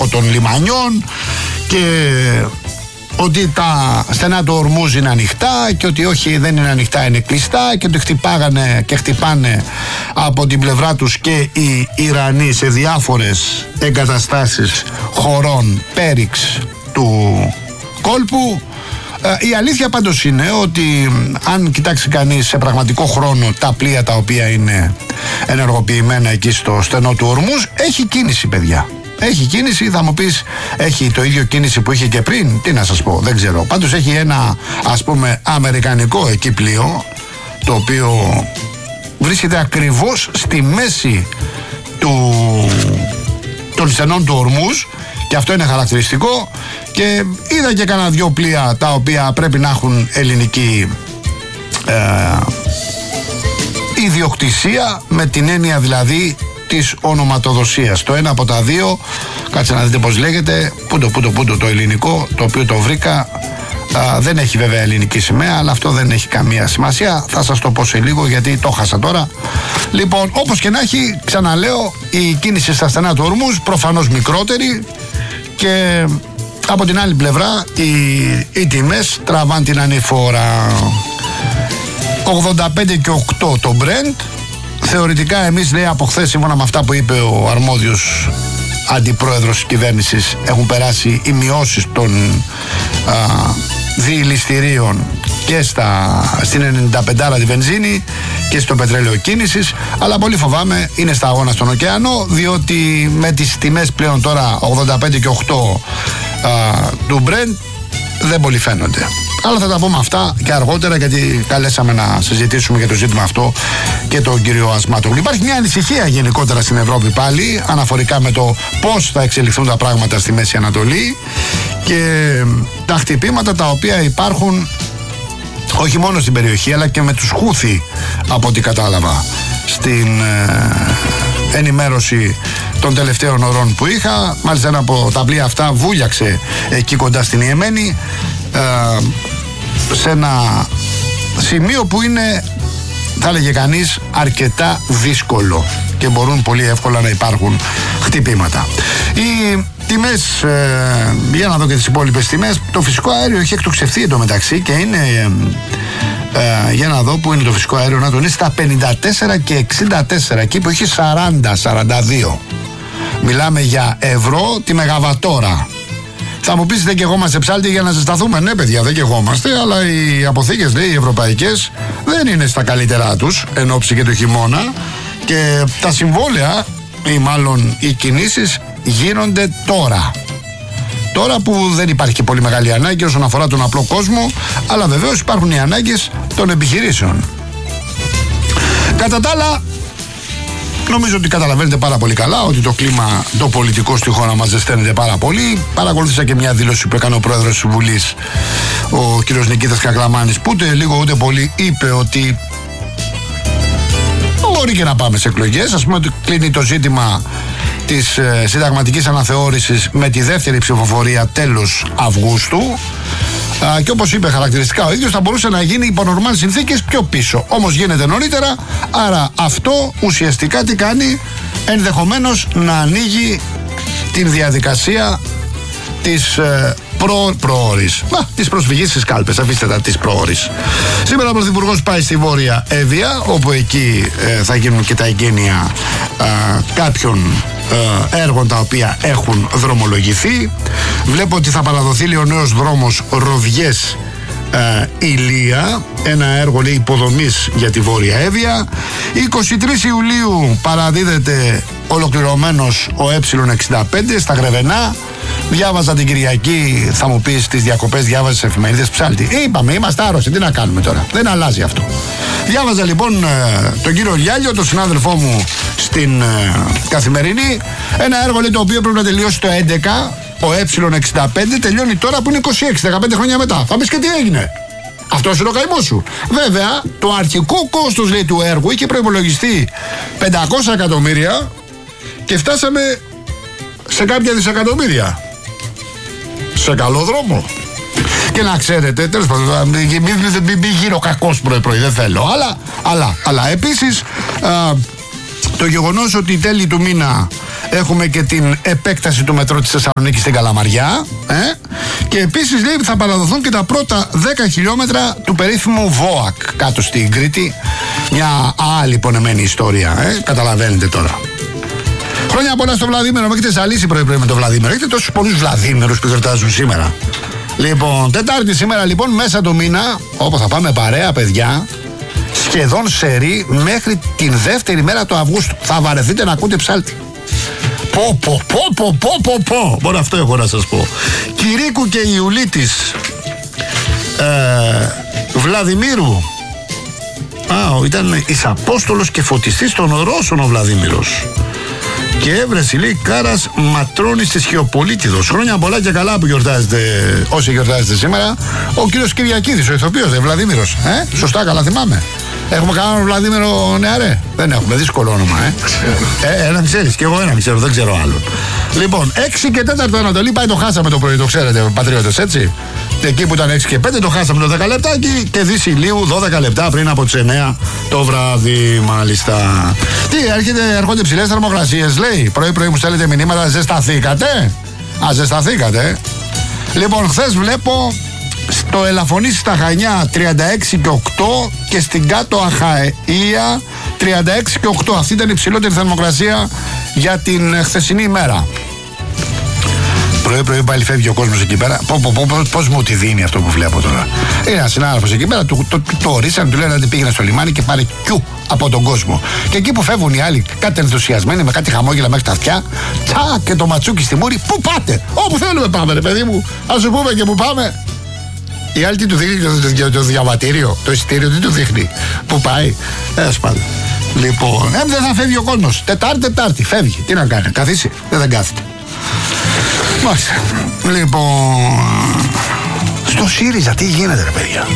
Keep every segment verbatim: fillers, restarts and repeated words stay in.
στόχο των λιμανιών και ότι τα στενά του Ορμούζ είναι ανοιχτά και ότι όχι, δεν είναι ανοιχτά, είναι κλειστά και ότι χτυπάγανε και χτυπάνε από την πλευρά τους και οι Ιρανοί σε διάφορες εγκαταστάσεις χωρών πέριξ του κόλπου. Η αλήθεια πάντως είναι ότι αν κοιτάξει κανείς σε πραγματικό χρόνο τα πλοία τα οποία είναι ενεργοποιημένα εκεί στο στενό του Ορμούζ, έχει κίνηση, παιδιά. Έχει κίνηση, θα μου πεις, έχει το ίδιο κίνηση που είχε και πριν, τι να σας πω, δεν ξέρω. Πάντως έχει ένα, ας πούμε, αμερικανικό εκεί πλοίο, το οποίο βρίσκεται ακριβώς στη μέση του, των στενών του Ορμούζ και αυτό είναι χαρακτηριστικό. Και είδα και κανένα δυο πλοία τα οποία πρέπει να έχουν ελληνική ε, ιδιοκτησία, με την έννοια δηλαδή της ονοματοδοσίας. Το ένα από τα δύο, κάτσε να δείτε πως λέγεται, πούντο πούντο πούντο το ελληνικό, το οποίο το βρήκα, α, δεν έχει βέβαια ελληνική σημαία, αλλά αυτό δεν έχει καμία σημασία, θα σας το πω σε λίγο γιατί το χάσα τώρα. Λοιπόν, όπως και να έχει, ξαναλέω, η κίνηση στα στενά του Ορμούζ προφανώς μικρότερη και από την άλλη πλευρά οι, οι τιμές τραβάν την ανηφόρα. ογδόντα πέντε και οκτώ το Brent. Θεωρητικά εμείς, λέει, από χθες, σύμφωνα με αυτά που είπε ο αρμόδιος αντιπρόεδρος της κυβέρνησης, έχουν περάσει οι μειώσεις των α, διηληστηρίων και στα, στην ενενήντα πέντε τη βενζίνη και στο πετρέλαιο κίνησης, αλλά πολύ φοβάμαι είναι στα αγώνα στον ωκεανό, διότι με τις τιμές πλέον τώρα ογδόντα πέντε και οκτώ α, του Brent δεν πολύ φαίνονται. Αλλά θα τα πούμε αυτά και αργότερα, γιατί καλέσαμε να συζητήσουμε για το ζήτημα αυτό και τον κύριο Ασμάτογλου. Υπάρχει μια ανησυχία γενικότερα στην Ευρώπη πάλι αναφορικά με το πώς θα εξελιχθούν τα πράγματα στη Μέση Ανατολή και τα χτυπήματα τα οποία υπάρχουν όχι μόνο στην περιοχή αλλά και με τους Χούθι, από ό,τι κατάλαβα στην ε, ενημέρωση των τελευταίων ωρών που είχα. Μάλιστα ένα από τα πλοία αυτά βούλιαξε εκεί κοντά στην Ιεμένη, ε, σε ένα σημείο που είναι, θα έλεγε κανείς, αρκετά δύσκολο και μπορούν πολύ εύκολα να υπάρχουν χτυπήματα. Οι τιμές, ε, για να δω και τις υπόλοιπες τιμές, το φυσικό αέριο έχει εκτοξευθεί εντωμεταξύ και είναι, ε, ε, για να δω που είναι το φυσικό αέριο, να τον είναι στα πενήντα τέσσερα και εξήντα τέσσερα, εκεί που έχει σαράντα σαράντα δύο. Μιλάμε για ευρώ τη μεγαβατόρα. Θα μου πεις, δεν καιγόμαστε ψάλτη για να ζεσταθούμε? Ναι, παιδιά, δεν καιγόμαστε, αλλά οι αποθήκες, λέει, οι ευρωπαϊκές δεν είναι στα καλύτερά τους εν ώψη και του χειμώνα και τα συμβόλαια ή μάλλον οι κινήσεις γίνονται τώρα. Τώρα που δεν υπάρχει και πολύ μεγάλη ανάγκη όσον αφορά τον απλό κόσμο, αλλά βεβαίως υπάρχουν οι ανάγκες των επιχειρήσεων. Κατά τα άλλα, νομίζω ότι καταλαβαίνετε πάρα πολύ καλά ότι το κλίμα το πολιτικό στη χώρα μας ζεσταίνεται πάρα πολύ. Παρακολούθησα και μια δήλωση που έκανε ο πρόεδρος της Βουλής, ο κύριος Νικήτας Κακλαμάνης, που ούτε λίγο ούτε πολύ είπε ότι μπορεί και να πάμε σε εκλογές. Ας πούμε ότι κλείνει το ζήτημα της ε, συνταγματικής αναθεώρησης με τη δεύτερη ψηφοφορία τέλος Αυγούστου. Α, και όπως είπε χαρακτηριστικά ο ίδιος, θα μπορούσε να γίνει υπό νορμάλ συνθήκες πιο πίσω. Όμως γίνεται νωρίτερα, άρα αυτό ουσιαστικά τι κάνει? Ενδεχομένως να ανοίγει την διαδικασία της ε, προ, προώρης. Μα, της προσφυγής στις κάλπες, αφήστε τα, της προώρης. Σήμερα ο Πρωθυπουργός πάει στη Βόρεια Εύβοια, όπου εκεί ε, θα γίνουν και τα εγγένεια ε, κάποιων ε, έργων τα οποία έχουν δρομολογηθεί. Βλέπω ότι θα παραδοθεί, λέει, ο νέος δρόμος Ροδιές ε, Ηλία, ένα έργο, λέει, υποδομής για τη Βόρεια Εύβοια. είκοσι τρεις Ιουλίου παραδίδεται ολοκληρωμένος ο Ε εξήντα πέντε στα Γρεβενά. Διάβαζα την Κυριακή, θα μου πεις, τις διακοπές διάβαζες εφημερίδες ψάλτη? Είπαμε, είμαστε άρρωστοι, τι να κάνουμε τώρα, δεν αλλάζει αυτό. Διάβαζα λοιπόν τον κύριο Λιάλιο, τον συνάδελφό μου στην Καθημερινή, ένα έργο, λέει, το οποίο πρέπει να τελειώσει το έντεκα. Ο Ε εξήντα πέντε τελειώνει τώρα που είναι είκοσι έξι, δεκαπέντε χρόνια μετά. Θα πεις, και τι έγινε? Αυτός είναι ο καημός σου. Βέβαια, το αρχικό κόστος, λέει, του έργου είχε προϋπολογιστεί πεντακόσια εκατομμύρια και φτάσαμε σε κάποια δισεκατομμύρια. Σε καλό δρόμο. Και να ξέρετε, τέλος πάντων, μην γίνω κακός πρωί-πρωί, δεν θέλω. Αλλά, αλλά, αλλά επίσης, α, το γεγονός ότι τέλη του μήνα Έχουμε και την επέκταση του μετρό της Θεσσαλονίκης στην Καλαμαριά. Ε? Και επίσης λέει θα παραδοθούν και τα πρώτα δέκα χιλιόμετρα του περίφημου ΒΟΑΚ κάτω στην Κρήτη. Μια άλλη πονεμένη ιστορία. Ε? Καταλαβαίνετε τώρα. Χρόνια πολλά στο Βλαδίμηρο. Με έχετε ζαλίσει πρωί-πρωί με το Βλαδίμηρο. Έχετε τόσους πολλούς Βλαδίμηρους που γιορτάζουν σήμερα. Λοιπόν, Τετάρτη σήμερα λοιπόν, μέσα του μήνα, όπου θα πάμε παρέα, παιδιά, σχεδόν σερί μέχρι την δεύτερη μέρα του Αυγούστου. Θα βαρεθείτε να ακούτε ψάλτη. Πω πω πω πω πω πω πω. Μόνο αυτό έχω να σας πω. Κυρίκου και Ιουλίτης ε, Βλαδιμήρου. Α, ήταν εις Απόστολος και φωτιστής των Ρώσων ο Βλαδίμηρος. Και έβρεση λέει Κάρας Ματρώνης της Χιοπολίτιδος. Χρόνια πολλά και καλά που γιορτάζετε, όσοι γιορτάζετε σήμερα. Ο κύριος Κυριακίδης, ο ηθοποιός, δε Βλαδίμηρος. Ε? Σωστά, καλά θυμάμαι. Έχουμε κανέναν Βλαδίμηρο νεαρέ? Δεν έχουμε, δύσκολο όνομα, ε. ε έναν ξέρεις, και εγώ έναν ξέρω, δεν ξέρω άλλον. Λοιπόν, έξι και τέταρτο Ανατολή, πάει το χάσαμε το πρωί, το ξέρετε, πατριώτες, έτσι. Εκεί που ήταν έξι και πέντε το χάσαμε το δέκα λεπτάκι και Δύση Ηλίου δώδεκα λεπτά πριν από τις εννέα το βράδυ, μάλιστα. Τι, έρχεται, έρχονται ψηλές θερμοκρασίες, λέει. Πρωί-πρωί μου στέλνετε μηνύματα, ζεσταθήκατε. Α, ζεσταθήκατε. Λοιπόν, χθες βλέπω στο Ελαφωνήσι στα Χανιά τριάντα έξι και οκτώ και στην Κάτω Αχαΐα τριάντα έξι και οκτώ. Αυτή ήταν η ψηλότερη θερμοκρασία για την χθεσινή ημέρα. Πρωί-πρωί πάλι φεύγει ο κόσμος εκεί πέρα. Πώς πω, πω, πώς μου τη δίνει αυτό που βλέπω τώρα. Είναι ένας συνάδελφος εκεί πέρα, του το, το, το ορίσαν, του λένε ότι πήγαινε στο λιμάνι και πάρε κιου από τον κόσμο. Και εκεί που φεύγουν οι άλλοι, κάτι ενθουσιασμένοι με κάτι χαμόγελα μέχρι τα αυτιά, τσα και το ματσούκι στη μούρη, πού πάτε? Όπου θέλουμε πάμε, ρε παιδί μου. Ας σου πούμε και που πάμε. Η άλλη τι του δείχνει το, το, το διαβατήριο, το εισιτήριο, τι του δείχνει, πού πάει. Έως πάντων. Λοιπόν, ε, δεν θα φεύγει ο κόσμος. Τετάρτη, Τετάρτη, φεύγει. Τι να κάνει, καθίσει, δεν, δεν κάθεται. Μάλιστα. Λοιπόν, στο ΣΥΡΙΖΑ τι γίνεται, ρε παιδιά?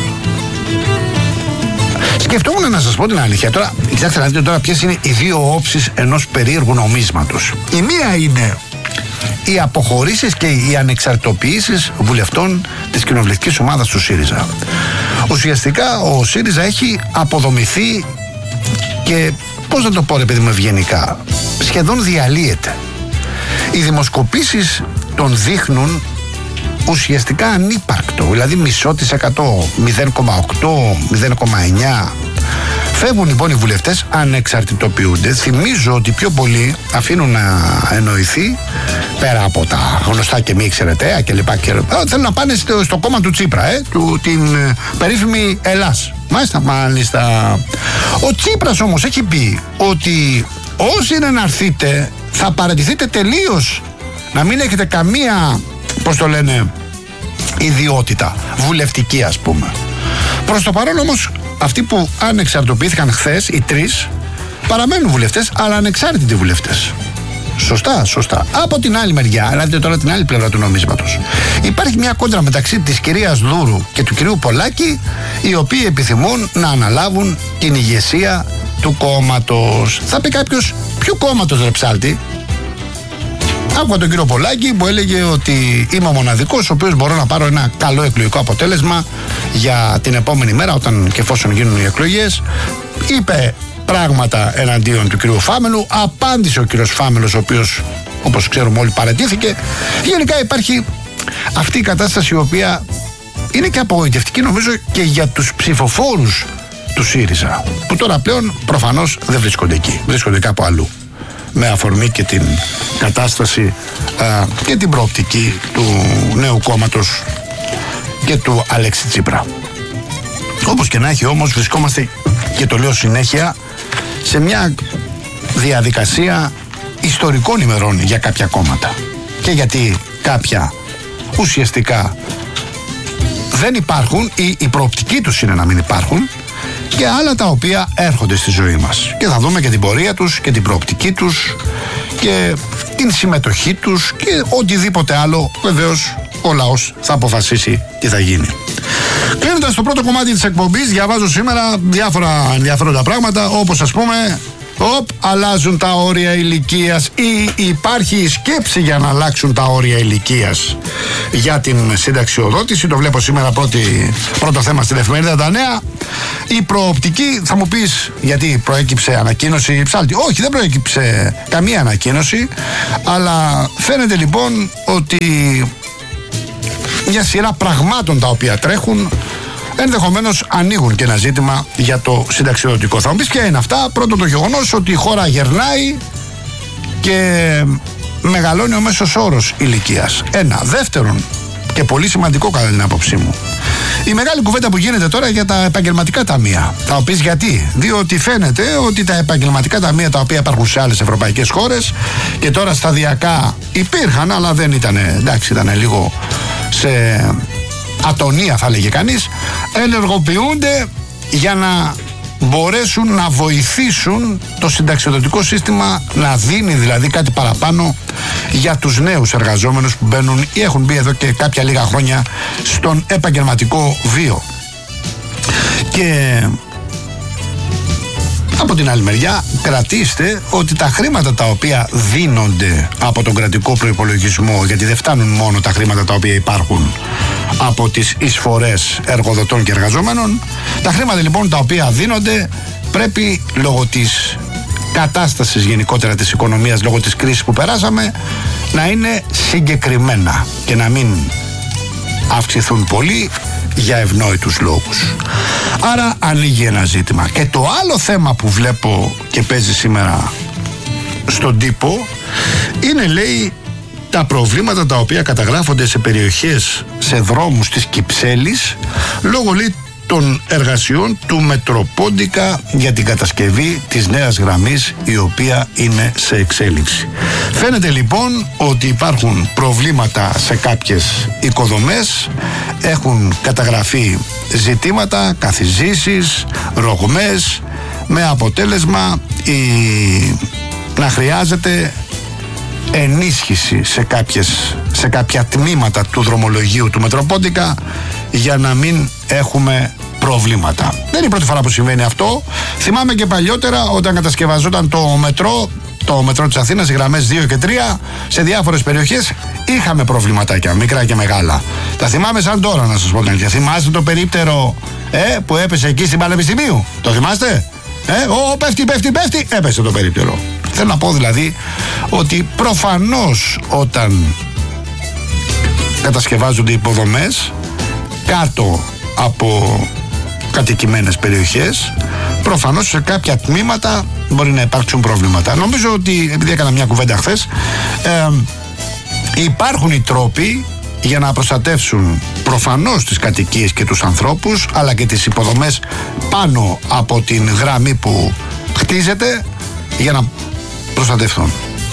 Σκεφτόμουν να σας πω την αλήθεια. Τώρα, κοιτάξτε να δείτε τώρα ποιες είναι οι δύο όψεις ενός περίεργου νομίσματος. Η μία είναι οι αποχωρήσεις και οι ανεξαρτητοποιήσεις βουλευτών της κοινοβουλευτικής ομάδας του ΣΥΡΙΖΑ. Ουσιαστικά ο ΣΥΡΙΖΑ έχει αποδομηθεί και, πώς να το πω ρε παιδί μου ευγενικά, σχεδόν διαλύεται. Οι δημοσκοπήσεις τον δείχνουν ουσιαστικά ανύπαρκτο, δηλαδή μισό της εκατό, μηδέν κόμμα οκτώ, μηδέν κόμμα εννιά. Φεύγουν λοιπόν οι βουλευτές, ανεξαρτητοποιούνται. Θυμίζω ότι πιο πολλοί αφήνουν να εννοηθεί, πέρα από τα γνωστά και μη εξαιρεταία και λοιπά, και θέλουν να πάνε στο, στο κόμμα του Τσίπρα, ε, του, την ε, περίφημη Ελλάς. Μάλιστα, μάλιστα. Ο Τσίπρας όμως έχει πει ότι όσοι είναι να έρθετε θα παραιτηθείτε τελείως, να μην έχετε καμία, πώς το λένε, ιδιότητα βουλευτική, ας πούμε. Προς το παρόν όμως αυτοί που ανεξαρτοποιήθηκαν χθες, οι τρεις, παραμένουν βουλευτές, αλλά ανεξάρτητοι βουλευτές. Σωστά, σωστά. Από την άλλη μεριά, δηλαδή τώρα την άλλη πλευρά του νομίσματος, υπάρχει μια κόντρα μεταξύ της κυρίας Δούρου και του κυρίου Πολάκη, οι οποίοι επιθυμούν να αναλάβουν την ηγεσία του κόμματος. Θα πει κάποιος, ποιο κόμματος ρε ψάλτη? Άκουγα τον κύριο Πολάκη που έλεγε ότι είμαι ο μοναδικός ο οποίος μπορώ να πάρω ένα καλό εκλογικό αποτέλεσμα για την επόμενη μέρα, όταν και εφόσον γίνουν οι εκλογές. Είπε πράγματα εναντίον του κυρίου Φάμελου, απάντησε ο κύριος Φάμελος, ο οποίος, όπως ξέρουμε όλοι, παραιτήθηκε. Γενικά υπάρχει αυτή η κατάσταση, η οποία είναι και απογοητευτική νομίζω και για τους ψηφοφόρους του ΣΥΡΙΖΑ, που τώρα πλέον προφανώς δεν βρίσκονται εκεί, βρίσκονται κάπου αλλού, με αφορμή και την κατάσταση α, και την προοπτική του νέου κόμματος και του Αλέξη Τσίπρα. Όπως και να έχει όμως, βρισκόμαστε, και το λέω συνέχεια, σε μια διαδικασία ιστορικών ημερών για κάποια κόμματα. Και γιατί κάποια ουσιαστικά δεν υπάρχουν ή η προοπτική τους είναι να μην υπάρχουν, και άλλα τα οποία έρχονται στη ζωή μας. Και θα δούμε και την πορεία τους και την προοπτική τους και την συμμετοχή τους και οτιδήποτε άλλο. Βεβαίως ο λαός θα αποφασίσει τι θα γίνει. Κλείνοντας το πρώτο κομμάτι της εκπομπής, διαβάζω σήμερα διάφορα ενδιαφέροντα πράγματα, όπως ας πούμε Οπ, αλλάζουν τα όρια ηλικίας ή υπάρχει η σκέψη για να αλλάξουν τα όρια ηλικίας για την συνταξιοδότηση. Το βλέπω σήμερα πρώτη, πρώτο θέμα στην εφημερίδα Τα Νέα. Η προοπτική, θα μου πεις γιατί προέκυψε ανακοίνωση ψάλτη. Όχι, δεν προέκυψε καμία ανακοίνωση, αλλά φαίνεται λοιπόν ότι μια σειρά πραγμάτων τα οποία τρέχουν ενδεχομένως ανοίγουν και ένα ζήτημα για το συνταξιοδοτικό. Θα μου πεις ποια είναι αυτά. Πρώτον, το γεγονός ότι η χώρα γερνάει και μεγαλώνει ο μέσος όρος ηλικίας. Ένα. Δεύτερον, και πολύ σημαντικό κατά την άποψή μου, η μεγάλη κουβέντα που γίνεται τώρα για τα επαγγελματικά ταμεία. Θα μου πεις γιατί. Διότι φαίνεται ότι τα επαγγελματικά ταμεία τα οποία υπάρχουν σε άλλες ευρωπαϊκές χώρες και τώρα σταδιακά υπήρχαν, αλλά δεν ήταν, εντάξει, ήταν λίγο σε ατονία θα λέγε κανείς, ενεργοποιούνται για να μπορέσουν να βοηθήσουν το συνταξιοδοτικό σύστημα να δίνει δηλαδή κάτι παραπάνω για τους νέους εργαζόμενους που μπαίνουν ή έχουν μπει εδώ και κάποια λίγα χρόνια στον επαγγελματικό βίο. Και από την άλλη μεριά κρατήστε ότι τα χρήματα τα οποία δίνονται από τον κρατικό προϋπολογισμό, γιατί δεν φτάνουν μόνο τα χρήματα τα οποία υπάρχουν από τις εισφορές εργοδοτών και εργαζόμενων, τα χρήματα λοιπόν τα οποία δίνονται πρέπει λόγω της κατάστασης γενικότερα της οικονομίας, λόγω της κρίσης που περάσαμε, να είναι συγκεκριμένα και να μην αυξηθούν πολύ για ευνόητους λόγους. Άρα ανοίγει ένα ζήτημα. Και το άλλο θέμα που βλέπω και παίζει σήμερα στον τύπο είναι, λέει, τα προβλήματα τα οποία καταγράφονται σε περιοχές, σε δρόμους της Κυψέλης λόγω, λέει, των εργασιών του Μετροπόντικα για την κατασκευή της νέας γραμμής, η οποία είναι σε εξέλιξη. Φαίνεται λοιπόν ότι υπάρχουν προβλήματα σε κάποιες οικοδομές, έχουν καταγραφεί ζητήματα, καθιζήσεις, ρογμές, με αποτέλεσμα η... να χρειάζεται ενίσχυση σε, κάποιες, σε κάποια τμήματα του δρομολογίου του Μετροπόντικα για να μην έχουμε προβλήματα. Δεν είναι η πρώτη φορά που συμβαίνει αυτό. Θυμάμαι και παλιότερα όταν κατασκευαζόταν το μετρό, το μετρό της Αθήνας, οι γραμμές δύο και τρία, σε διάφορες περιοχές είχαμε προβληματάκια, μικρά και μεγάλα. Τα θυμάμαι σαν τώρα, να σας πω την αλήθεια. Θυμάστε το περίπτερο ε, που έπεσε εκεί στην Πανεπιστημίου? Το θυμάστε? Ε, ο, πέφτει, πέφτει, πέφτει, έπεσε το περίπτερο. Θέλω να πω δηλαδή ότι προφανώς όταν κατασκευάζονται υποδομές κάτω από κατοικημένες περιοχές, προφανώς σε κάποια τμήματα μπορεί να υπάρξουν προβλήματα. Νομίζω ότι, επειδή έκανα μια κουβέντα χθες, ε, υπάρχουν οι τρόποι για να προστατεύσουν προφανώς τις κατοικίες και τους ανθρώπους, αλλά και τις υποδομές πάνω από την γραμμή που χτίζεται, για να προστατευτούν.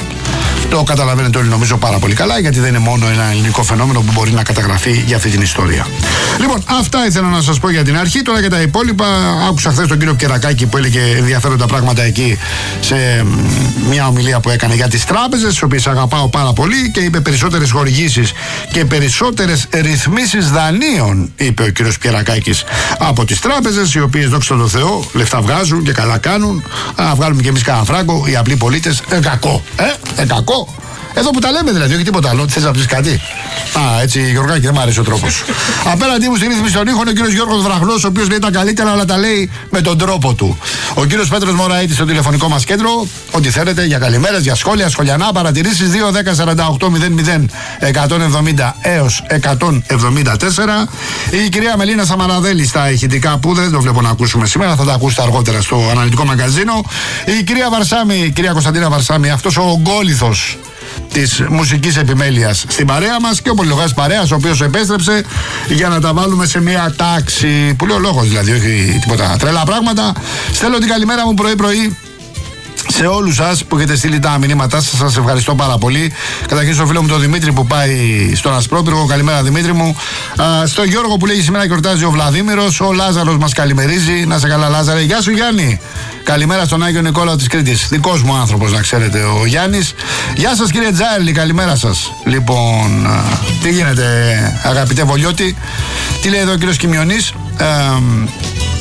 Το καταλαβαίνετε όλοι νομίζω πάρα πολύ καλά, γιατί δεν είναι μόνο ένα ελληνικό φαινόμενο που μπορεί να καταγραφεί για αυτή την ιστορία. Λοιπόν, αυτά ήθελα να σας πω για την αρχή. Τώρα για τα υπόλοιπα, άκουσα χθες τον κύριο Κερακάκη που έλεγε ενδιαφέροντα πράγματα εκεί σε μια ομιλία που έκανε για τις τράπεζες, τις οποίες αγαπάω πάρα πολύ, και είπε περισσότερες χορηγήσεις και περισσότερες ρυθμίσεις δανείων, είπε ο κύριος Κερακάκης, από τις τράπεζες, οι οποίες, δόξα τω Θεώ, λεφτά βγάζουν και καλά κάνουν. Να βγάλουμε κι εμείς κανένα φράγκο, οι απλοί πολίτες, ε, κακό. Ε, ε, κακό. Εδώ που τα λέμε δηλαδή, όχι τίποτα άλλο. Θες να πεις κάτι? Α, έτσι, Γιωργάκη, δεν μ' άρεσε ο τρόπος. Απέναντί μου στη ρύθμιση των ήχων ο κύριος Γιώργος Βραχνός, ο οποίος λέει τα καλύτερα, αλλά τα λέει με τον τρόπο του. Ο κύριος Πέτρος Μωραΐτης στο τηλεφωνικό μας κέντρο. Ό,τι θέλετε για καλημέρες, για σχόλια, σχολιανά, παρατηρήσεις. δύο δέκα σαράντα οκτώ μηδέν μηδέν εκατόν εβδομήντα έως εκατόν εβδομήντα τέσσερα. Η κυρία Μελίνα Σαμαραδέλη στα ηχητικά, που δεν το βλέπω να ακούσουμε σήμερα, θα τα ακούσετε αργότερα στο αναλυτικό μαγκαζίνο. Η κυρία Βαρσάμι, η κυρία Κωνσταντίνα Βαρσάμι, αυτός ο ογκόλιθος της μουσικής επιμέλειας στην παρέα μας, και ο πολυλογάς παρέας, ο οποίος επέστρεψε για να τα βάλουμε σε μια τάξη. Που λέει ο λόγος δηλαδή, όχι τίποτα τρελά πράγματα. Στέλνω την καλημέρα μου πρωί-πρωί σε όλους σας που έχετε στείλει τα μηνύματά σας. Σας ευχαριστώ πάρα πολύ. Καταρχήν στο φίλο μου τον Δημήτρη που πάει στον Ασπρόπυργο. Καλημέρα Δημήτρη μου. Α, στο Γιώργο που λέει σήμερα γιορτάζει ο Βλαδίμηρος. Ο Λάζαρος μας καλημερίζει. Να σε καλά Λάζαρε. Γεια σου Γιάννη. Καλημέρα στον Άγιο Νικόλαο της Κρήτης. Δικός μου άνθρωπος, να ξέρετε, ο Γιάννης. Γεια σας κύριε Τζάιλι, καλημέρα σας. Λοιπόν, α, τι γίνεται αγαπητέ Βολιώτη? Τι λέει εδώ ο κύριος Κιμιονής? Ε,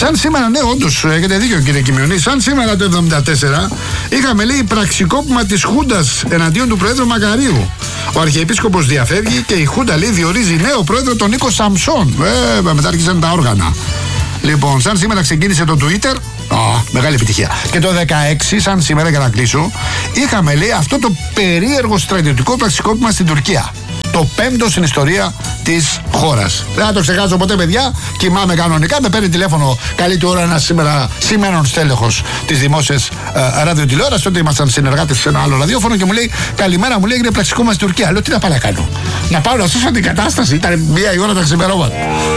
Σαν σήμερα, ναι, όντως έχετε δίκιο κύριε Κιμιονή, σαν σήμερα το εβδομήντα τέσσερα είχαμε λέει πραξικόπημα της Χούντας εναντίον του Προέδρου Μακαρίου. Ο Αρχιεπίσκοπος διαφεύγει και η Χούντα λέει διορίζει νέο πρόεδρο τον Νίκο Σαμψόν. Βέβαια, μετά άρχισαν τα όργανα. Λοιπόν, σαν σήμερα ξεκίνησε το Twitter. Oh, μεγάλη επιτυχία. Και το δεκαέξι, σαν σήμερα για να κλείσω, είχαμε λέει αυτό το περίεργο στρατιωτικό πραξικόπημα στην Τουρκία. Το πέμπτο στην ιστορία της χώρας. Δεν θα το ξεχάσω ποτέ, παιδιά. Κοιμάμαι κανονικά. Με παίρνει τηλέφωνο καλή του ώρα ένα σήμερα σήμερον στέλεχος της δημόσιας ε, ραδιοτηλεόρασης. Τότε ήμασταν συνεργάτες σε ένα άλλο ραδιόφωνο και μου λέει καλημέρα, μου λέει έγινε πραξικόπημα στην Τουρκία. Λέω τι να πάω να κάνω. Να πάω να σώσω την κατάσταση. Ήταν μία η ώρα τα ξημερώματα.